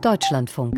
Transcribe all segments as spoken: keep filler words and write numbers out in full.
Deutschlandfunk.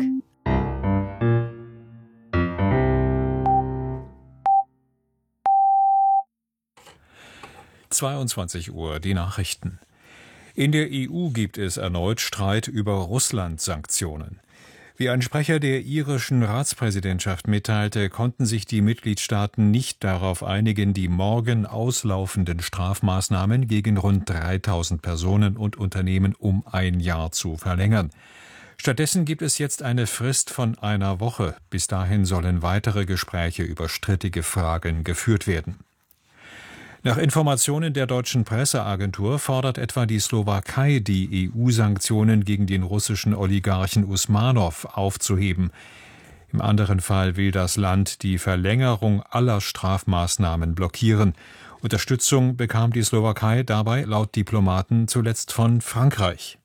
zweiundzwanzig Uhr, die Nachrichten. In der E U gibt es erneut Streit über Russland-Sanktionen. Wie ein Sprecher der irischen Ratspräsidentschaft mitteilte, konnten sich die Mitgliedstaaten nicht darauf einigen, die morgen auslaufenden Strafmaßnahmen gegen rund dreitausend Personen und Unternehmen um ein Jahr zu verlängern. Stattdessen gibt es jetzt eine Frist von einer Woche. Bis dahin sollen weitere Gespräche über strittige Fragen geführt werden. Nach Informationen der deutschen Presseagentur fordert etwa die Slowakei, die E U-Sanktionen gegen den russischen Oligarchen Usmanow aufzuheben. Im anderen Fall will das Land die Verlängerung aller Strafmaßnahmen blockieren. Unterstützung bekam die Slowakei dabei laut Diplomaten zuletzt von Frankreich.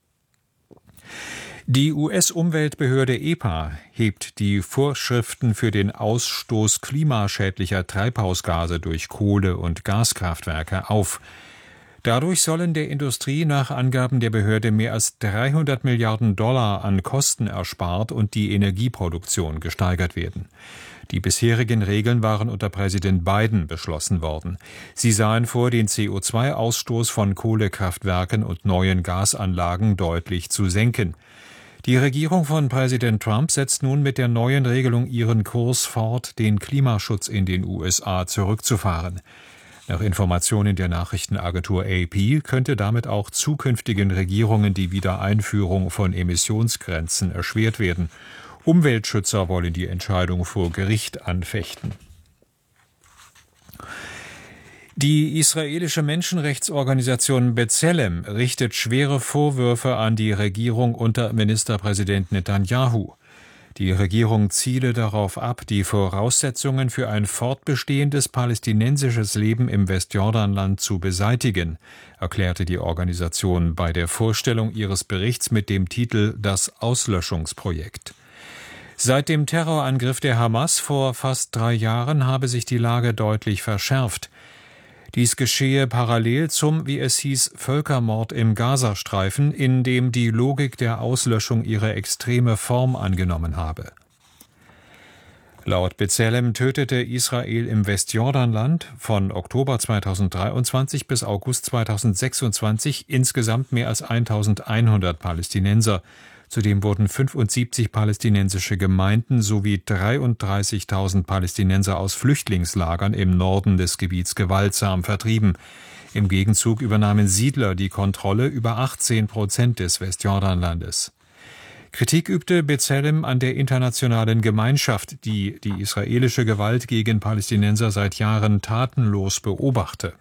Die U S-Umweltbehörde E P A hebt die Vorschriften für den Ausstoß klimaschädlicher Treibhausgase durch Kohle- und Gaskraftwerke auf. Dadurch sollen der Industrie nach Angaben der Behörde mehr als dreihundert Milliarden Dollar an Kosten erspart und die Energieproduktion gesteigert werden. Die bisherigen Regeln waren unter Präsident Biden beschlossen worden. Sie sahen vor, den C O zwei Ausstoß von Kohlekraftwerken und neuen Gasanlagen deutlich zu senken. Die Regierung von Präsident Trump setzt nun mit der neuen Regelung ihren Kurs fort, den Klimaschutz in den U S A zurückzufahren. Nach Informationen der Nachrichtenagentur A P könnte damit auch zukünftigen Regierungen die Wiedereinführung von Emissionsgrenzen erschwert werden. Umweltschützer wollen die Entscheidung vor Gericht anfechten. Die israelische Menschenrechtsorganisation B'Tselem richtet schwere Vorwürfe an die Regierung unter Ministerpräsident Netanyahu. Die Regierung ziele darauf ab, die Voraussetzungen für ein fortbestehendes palästinensisches Leben im Westjordanland zu beseitigen, erklärte die Organisation bei der Vorstellung ihres Berichts mit dem Titel »Das Auslöschungsprojekt«. Seit dem Terrorangriff der Hamas vor fast drei Jahren habe sich die Lage deutlich verschärft. Dies geschehe parallel zum, wie es hieß, Völkermord im Gazastreifen, in dem die Logik der Auslöschung ihre extreme Form angenommen habe. Laut B'Tselem tötete Israel im Westjordanland von Oktober zweitausenddreiundzwanzig bis August zweitausendsechsundzwanzig insgesamt mehr als eintausendeinhundert Palästinenser. Zudem wurden fünfundsiebzig palästinensische Gemeinden sowie dreiunddreißigtausend Palästinenser aus Flüchtlingslagern im Norden des Gebiets gewaltsam vertrieben. Im Gegenzug übernahmen Siedler die Kontrolle über achtzehn Prozent des Westjordanlandes. Kritik übte B'Tselem an der internationalen Gemeinschaft, die die israelische Gewalt gegen Palästinenser seit Jahren tatenlos beobachte.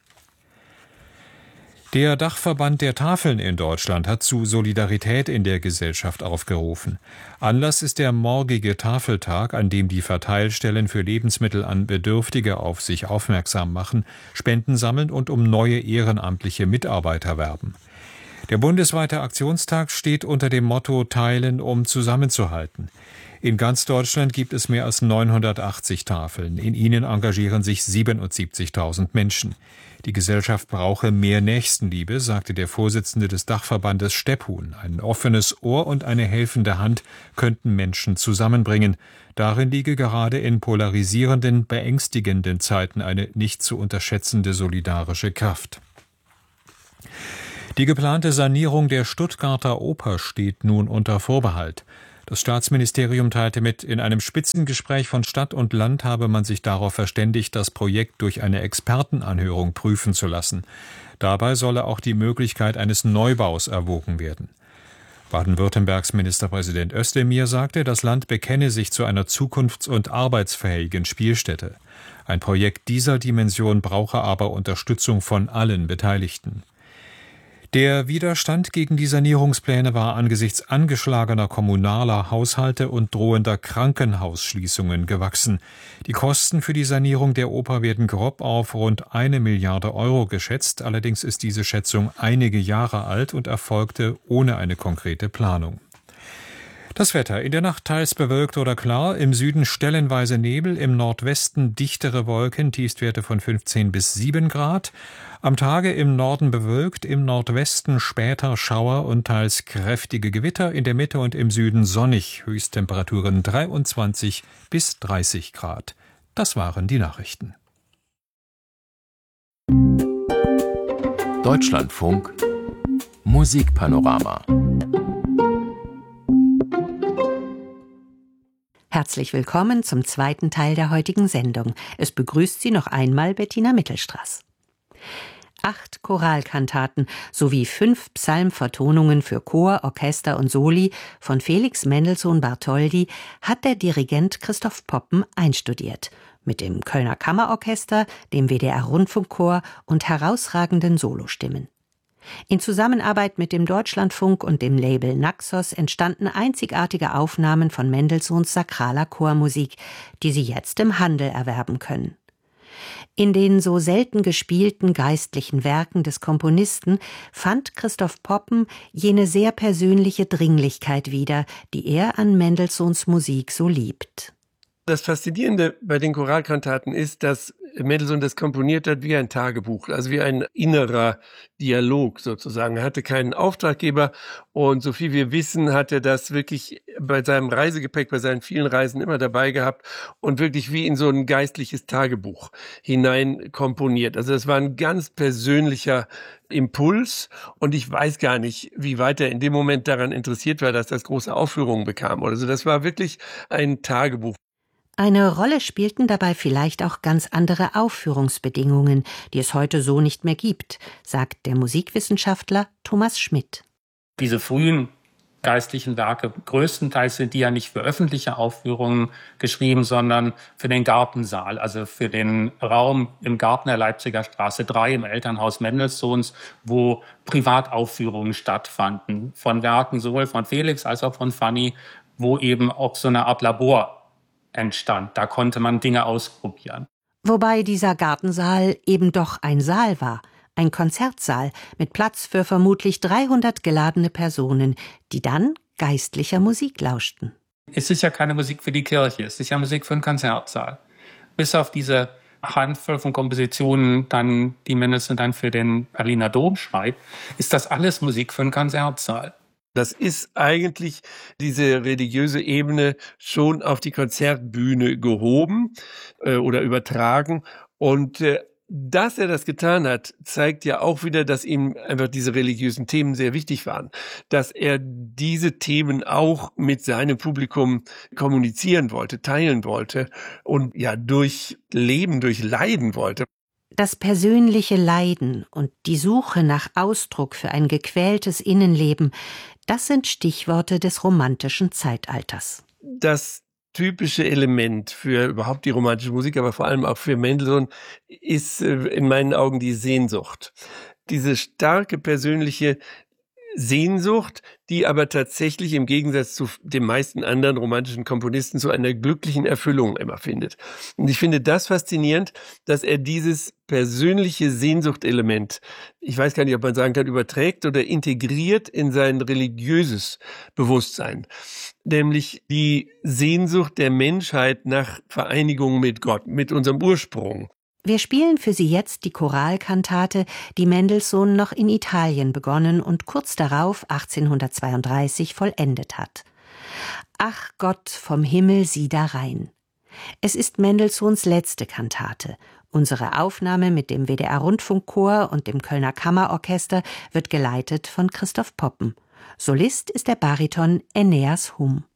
Der Dachverband der Tafeln in Deutschland hat zu Solidarität in der Gesellschaft aufgerufen. Anlass ist der morgige Tafeltag, an dem die Verteilstellen für Lebensmittel an Bedürftige auf sich aufmerksam machen, Spenden sammeln und um neue ehrenamtliche Mitarbeiter werben. Der bundesweite Aktionstag steht unter dem Motto »Teilen, um zusammenzuhalten«. In ganz Deutschland gibt es mehr als neunhundertachtzig Tafeln. In ihnen engagieren sich siebenundsiebzigtausend Menschen. Die Gesellschaft brauche mehr Nächstenliebe, sagte der Vorsitzende des Dachverbandes Stephuhn. Ein offenes Ohr und eine helfende Hand könnten Menschen zusammenbringen. Darin liege gerade in polarisierenden, beängstigenden Zeiten eine nicht zu unterschätzende solidarische Kraft. Die geplante Sanierung der Stuttgarter Oper steht nun unter Vorbehalt. Das Staatsministerium teilte mit, in einem Spitzengespräch von Stadt und Land habe man sich darauf verständigt, das Projekt durch eine Expertenanhörung prüfen zu lassen. Dabei solle auch die Möglichkeit eines Neubaus erwogen werden. Baden-Württembergs Ministerpräsident Özdemir sagte, das Land bekenne sich zu einer zukunfts- und arbeitsfähigen Spielstätte. Ein Projekt dieser Dimension brauche aber Unterstützung von allen Beteiligten. Der Widerstand gegen die Sanierungspläne war angesichts angeschlagener kommunaler Haushalte und drohender Krankenhausschließungen gewachsen. Die Kosten für die Sanierung der Oper werden grob auf rund eine Milliarde Euro geschätzt. Allerdings ist diese Schätzung einige Jahre alt und erfolgte ohne eine konkrete Planung. Das Wetter: In der Nacht teils bewölkt oder klar, im Süden stellenweise Nebel, im Nordwesten dichtere Wolken, Tiefstwerte von fünfzehn bis sieben Grad. Am Tage im Norden bewölkt, im Nordwesten später Schauer und teils kräftige Gewitter, in der Mitte und im Süden sonnig, Höchsttemperaturen dreiundzwanzig bis dreißig Grad. Das waren die Nachrichten. Deutschlandfunk Musikpanorama. Herzlich willkommen zum zweiten Teil der heutigen Sendung. Es begrüßt Sie noch einmal Bettina Mittelstraß. Acht Choralkantaten sowie fünf Psalmvertonungen für Chor, Orchester und Soli von Felix Mendelssohn Bartholdy hat der Dirigent Christoph Poppen einstudiert. Mit dem Kölner Kammerorchester, dem W D R-Rundfunkchor und herausragenden Solostimmen. In Zusammenarbeit mit dem Deutschlandfunk und dem Label Naxos entstanden einzigartige Aufnahmen von Mendelssohns sakraler Chormusik, die Sie jetzt im Handel erwerben können. In den so selten gespielten geistlichen Werken des Komponisten fand Christoph Poppen jene sehr persönliche Dringlichkeit wieder, die er an Mendelssohns Musik so liebt. Das Faszinierende bei den Choralkantaten ist, dass Mendelssohn das komponiert hat wie ein Tagebuch, also wie ein innerer Dialog sozusagen. Er hatte keinen Auftraggeber und so viel wir wissen, hat er das wirklich bei seinem Reisegepäck, bei seinen vielen Reisen immer dabei gehabt und wirklich wie in so ein geistliches Tagebuch hinein komponiert. Also das war ein ganz persönlicher Impuls und ich weiß gar nicht, wie weit er in dem Moment daran interessiert war, dass das große Aufführungen bekam. Also das war wirklich ein Tagebuch. Eine Rolle spielten dabei vielleicht auch ganz andere Aufführungsbedingungen, die es heute so nicht mehr gibt, sagt der Musikwissenschaftler Thomas Schmidt. Diese frühen geistlichen Werke, größtenteils sind die ja nicht für öffentliche Aufführungen geschrieben, sondern für den Gartensaal, also für den Raum im Garten der Leipziger Straße drei im Elternhaus Mendelssohns, wo Privataufführungen stattfanden, von Werken sowohl von Felix als auch von Fanny, wo eben auch so eine Art Labor entstand. Da konnte man Dinge ausprobieren. Wobei dieser Gartensaal eben doch ein Saal war, ein Konzertsaal mit Platz für vermutlich dreihundert geladene Personen, die dann geistlicher Musik lauschten. Es ist ja keine Musik für die Kirche, es ist ja Musik für einen Konzertsaal. Bis auf diese Handvoll von Kompositionen, dann, die Mendelssohn dann für den Berliner Dom schreibt, ist das alles Musik für einen Konzertsaal. Das ist eigentlich diese religiöse Ebene schon auf die Konzertbühne gehoben äh, oder übertragen. Und äh, dass er das getan hat, zeigt ja auch wieder, dass ihm einfach diese religiösen Themen sehr wichtig waren. Dass er diese Themen auch mit seinem Publikum kommunizieren wollte, teilen wollte und ja durchleben, durchleiden wollte. Das persönliche Leiden und die Suche nach Ausdruck für ein gequältes Innenleben, das sind Stichworte des romantischen Zeitalters. Das typische Element für überhaupt die romantische Musik, aber vor allem auch für Mendelssohn, ist in meinen Augen die Sehnsucht. Diese starke persönliche Sehnsucht, die aber tatsächlich im Gegensatz zu den meisten anderen romantischen Komponisten zu einer glücklichen Erfüllung immer findet. Und ich finde das faszinierend, dass er dieses persönliche Sehnsuchtelement, ich weiß gar nicht, ob man sagen kann, überträgt oder integriert in sein religiöses Bewusstsein. Nämlich die Sehnsucht der Menschheit nach Vereinigung mit Gott, mit unserem Ursprung. Wir spielen für Sie jetzt die Choralkantate, die Mendelssohn noch in Italien begonnen und kurz darauf achtzehnhundertzweiunddreißig vollendet hat. Ach Gott, vom Himmel sieh da rein. Es ist Mendelssohns letzte Kantate. Unsere Aufnahme mit dem W D R-Rundfunkchor und dem Kölner Kammerorchester wird geleitet von Christoph Poppen. Solist ist der Bariton Eneas Hum.